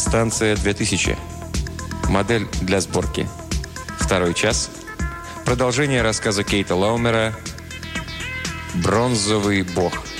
Станция 2000. Модель для сборки. Второй час. Продолжение рассказа Кейта Лаумера «Бронзовый бог».